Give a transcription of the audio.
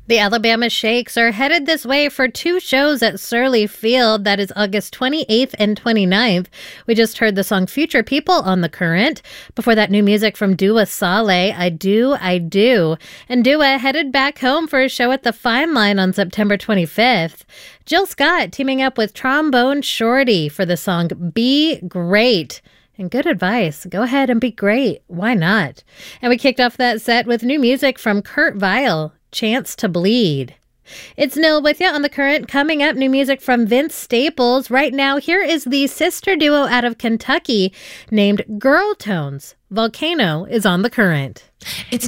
The Alabama Shakes are headed this way for 2 shows at Surly Field. That is August 28th and 29th. We just heard the song Future People on The Current. Before that, new music from Dua Saleh, I Do, I Do. And Dua headed back home for a show at the Fine Line on September 25th. Jill Scott teaming up with Trombone Shorty for the song Be Great. And good advice. Go ahead and be great. Why not? And we kicked off that set with new music from Kurt Vile, Chance to Bleed. It's Nil with you on The Current. Coming up, new music from Vince Staples. Right now, here is the sister duo out of Kentucky named Girl Tones. Volcano is on The Current. It's